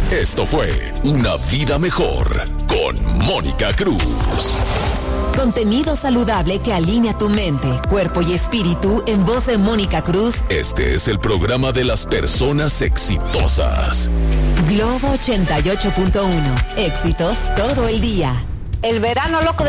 Esto fue Una Vida Mejor con Mónica Cruz. Contenido saludable que alinea tu mente, cuerpo y espíritu en voz de Mónica Cruz. Este es el programa de las personas exitosas. Globo 88.1. Éxitos todo el día. El verano loco de